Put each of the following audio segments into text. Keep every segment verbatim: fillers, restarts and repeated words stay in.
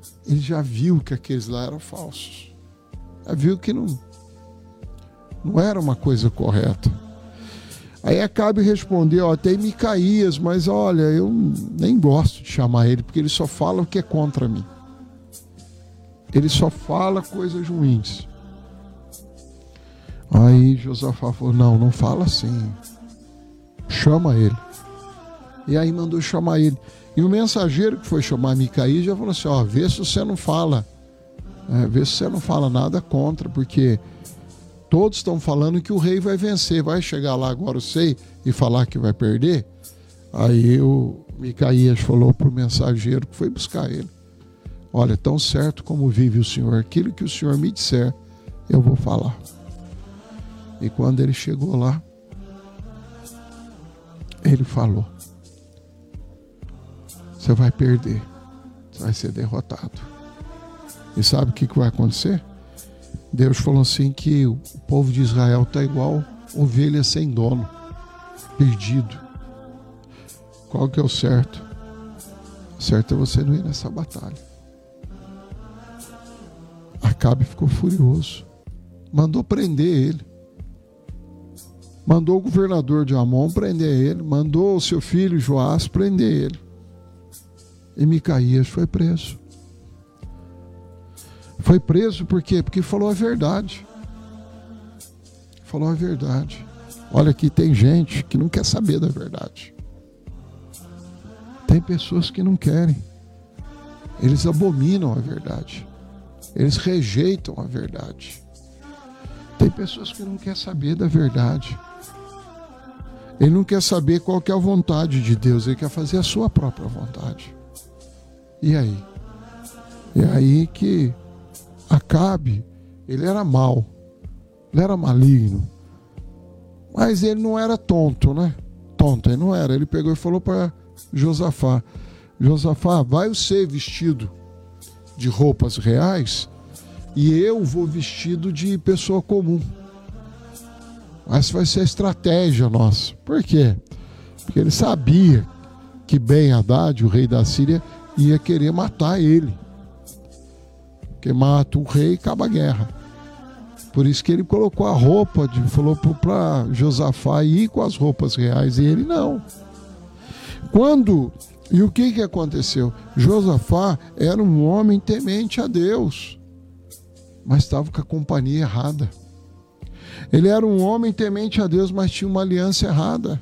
ele já viu que aqueles lá eram falsos. Já viu que não, não era uma coisa correta. Aí Acabe respondeu, ó, tem Micaías, mas olha, eu nem gosto de chamar ele, porque ele só fala o que é contra mim. Ele só fala coisas ruins. Aí Josafá falou, não, não fala assim. Chama ele. E aí mandou chamar ele. E o mensageiro que foi chamar Micaías já falou assim, ó, vê se você não fala, é, vê se você não fala nada contra, porque todos estão falando que o rei vai vencer. Vai chegar lá agora o sei e falar que vai perder? Aí o Micaías falou para o mensageiro que foi buscar ele, olha, tão certo como vive o Senhor, aquilo que o Senhor me disser, eu vou falar. E quando ele chegou lá, ele falou, você vai perder, você vai ser derrotado. E sabe o que vai acontecer? Deus falou assim que o povo de Israel está igual ovelha sem dono, perdido. Qual que é o certo? O certo é você não ir nessa batalha. Acabe ficou furioso, mandou prender ele, mandou o governador de Amon prender ele, mandou o seu filho Joás prender ele, e Micaías foi preso. Foi preso por quê? Porque falou a verdade. Falou a verdade. Olha, aqui tem gente que não quer saber da verdade. Tem pessoas que não querem. Eles abominam a verdade. Eles rejeitam a verdade. Tem pessoas que não querem saber da verdade. Ele não quer saber qual que é a vontade de Deus. Ele quer fazer a sua própria vontade. E aí? E aí que Acabe, ele era mau, ele era maligno, mas ele não era tonto, né? Tonto, ele não era. Ele pegou e falou para Josafá, Josafá, vai você vestido de roupas reais e eu vou vestido de pessoa comum. Essa vai ser a estratégia nossa. Por quê? Porque ele sabia que Ben-Hadad, o rei da Síria, ia querer matar ele. Porque mata o rei e acaba a guerra. Por isso que ele colocou a roupa, de, falou para Josafá ir com as roupas reais, e ele não. Quando, e o que, que aconteceu? Josafá era um homem temente a Deus, mas estava com a companhia errada. Ele era um homem temente a Deus, mas tinha uma aliança errada.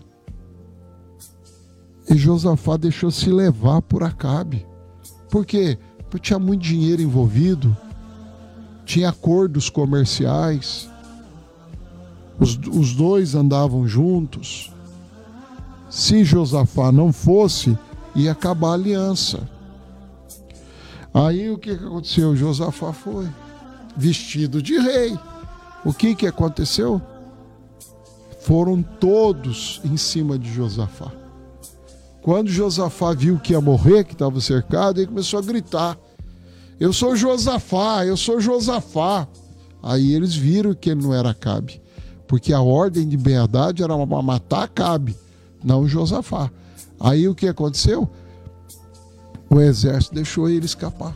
E Josafá deixou se levar por Acabe. Por quê? Porque tinha muito dinheiro envolvido, tinha acordos comerciais, os, os dois andavam juntos. Se Josafá não fosse, ia acabar a aliança. Aí o que aconteceu? Josafá foi vestido de rei. O que, que aconteceu? Foram todos em cima de Josafá. Quando Josafá viu que ia morrer, que estava cercado, ele começou a gritar, eu sou Josafá, eu sou Josafá. Aí eles viram que ele não era Acabe, porque a ordem de Ben-Hadad era matar Acabe, não Josafá. Aí o que aconteceu? O exército deixou ele escapar.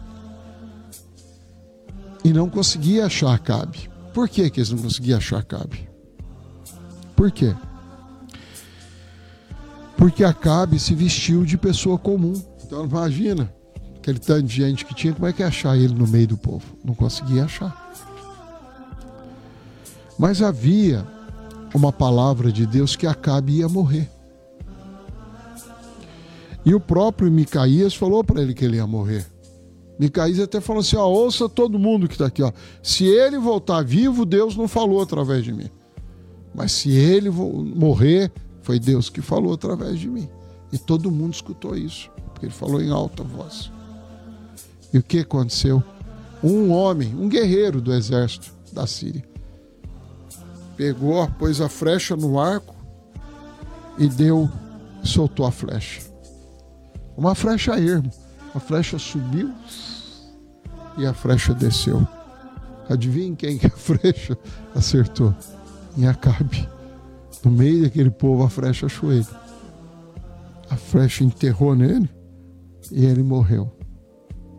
E não conseguia achar Acabe. Por que que eles não conseguiam achar Acabe? Por quê? Porque Acabe se vestiu de pessoa comum. Então imagina, aquele tanto de gente que tinha, como é que ia achar ele no meio do povo? Não conseguia achar. Mas havia uma palavra de Deus que Acabe ia morrer. E o próprio Micaías falou para ele que ele ia morrer. Micaías até falou assim, ó, ouça todo mundo que está aqui, ó. Se ele voltar vivo, Deus não falou através de mim. Mas se ele morrer, foi Deus que falou através de mim. E todo mundo escutou isso, porque ele falou em alta voz. E o que aconteceu? Um homem, um guerreiro do exército da Síria, pegou, pôs a flecha no arco e deu, soltou a flecha. Uma flecha ermo. A flecha subiu e a flecha desceu. Adivinha quem que a flecha acertou? Em Acabe. No meio daquele povo, a flecha achou ele. A flecha enterrou nele e ele morreu.